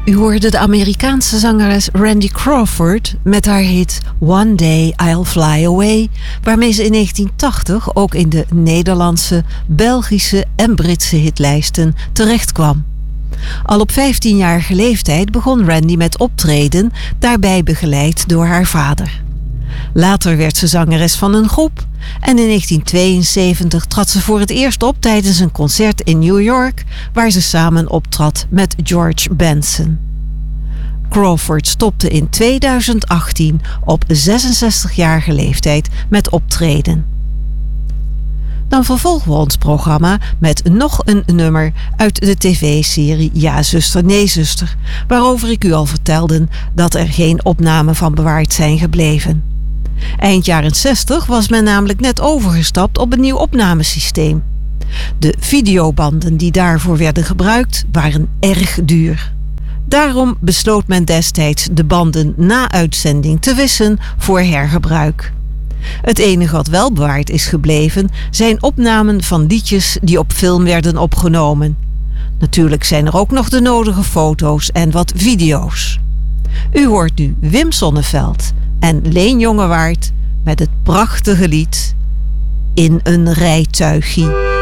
U hoorde de Amerikaanse zangeres Randy Crawford met haar hit One Day I'll Fly Away, waarmee ze in 1980 ook in de Nederlandse, Belgische en Britse hitlijsten terechtkwam. Al op 15-jarige leeftijd begon Randy met optreden, daarbij begeleid door haar vader. Later werd ze zangeres van een groep en in 1972 trad ze voor het eerst op tijdens een concert in New York, waar ze samen optrad met George Benson. Crawford stopte in 2018 op 66-jarige leeftijd met optreden. Dan vervolgen we ons programma met nog een nummer uit de tv-serie Ja zuster, nee zuster, waarover ik u al vertelde dat er geen opnamen van bewaard zijn gebleven. Eind jaren 60 was men namelijk net overgestapt op een nieuw opnamesysteem. De videobanden die daarvoor werden gebruikt waren erg duur. Daarom besloot men destijds de banden na uitzending te wissen voor hergebruik. Het enige wat wel bewaard is gebleven zijn opnamen van liedjes die op film werden opgenomen. Natuurlijk zijn er ook nog de nodige foto's en wat video's. U hoort nu Wim Sonneveld en Leen Jongewaard met het prachtige lied In een rijtuigie.